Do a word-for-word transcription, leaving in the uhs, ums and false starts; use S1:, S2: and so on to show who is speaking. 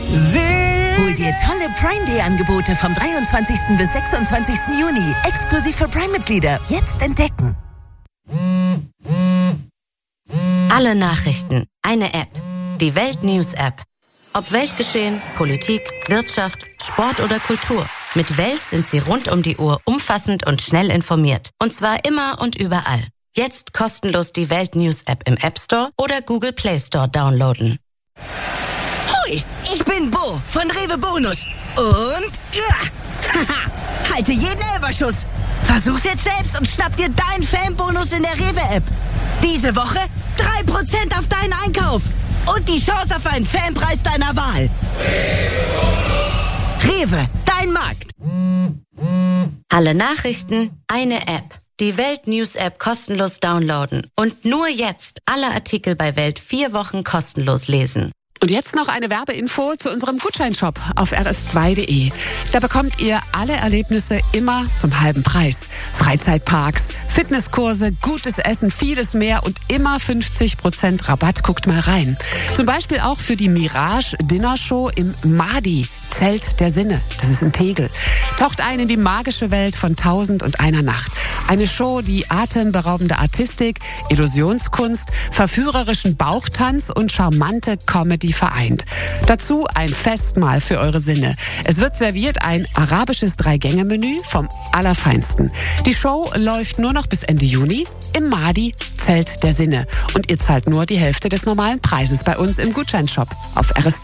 S1: Hol dir tolle Prime Day Angebote vom dreiundzwanzigsten bis sechsundzwanzigsten Juni. Exklusiv für Prime-Mitglieder. Jetzt entdecken.
S2: Alle Nachrichten. Eine App. Die Welt News App. Ob Weltgeschehen, Politik, Wirtschaft, Sport oder Kultur. Mit Welt sind Sie rund um die Uhr umfassend und schnell informiert. Und zwar immer und überall. Jetzt kostenlos die Welt News App im App Store oder Google Play Store downloaden.
S3: Hui, ich bin Bo von Rewe Bonus. Und ja, halte jeden Elberschuss. Versuch's jetzt selbst und schnapp dir deinen Fanbonus in der Rewe-App. Diese Woche drei Prozent auf deinen Einkauf. Und die Chance auf einen Fanpreis deiner Wahl. Rewe, dein Markt.
S2: Alle Nachrichten, eine App. Die Welt News App kostenlos downloaden. Und nur jetzt alle Artikel bei Welt vier Wochen kostenlos lesen.
S4: Und jetzt noch eine Werbeinfo zu unserem Gutscheinshop auf r s zwei punkt d e. Da bekommt ihr alle Erlebnisse immer zum halben Preis. Freizeitparks, Fitnesskurse, gutes Essen, vieles mehr und immer fünfzig Prozent Rabatt. Guckt mal rein. Zum Beispiel auch für die Mirage Dinner Show im Madi, Zelt der Sinne. Das ist in Tegel. Taucht ein in die magische Welt von Tausend und einer Nacht. Eine Show, die atemberaubende Artistik, Illusionskunst, verführerischen Bauchtanz und charmante Comedy vereint. Dazu ein Festmahl für eure Sinne. Es wird serviert ein arabisches Drei-Gänge-Menü vom Allerfeinsten. Die Show läuft nur noch bis Ende Juni im Madi, Zelt der Sinne. Und ihr zahlt nur die Hälfte des normalen Preises bei uns im Gutscheinshop auf r s